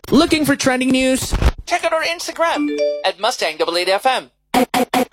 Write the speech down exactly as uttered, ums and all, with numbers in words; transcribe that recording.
Looking for trending news? Check out our Instagram at Mustang eight eight F M.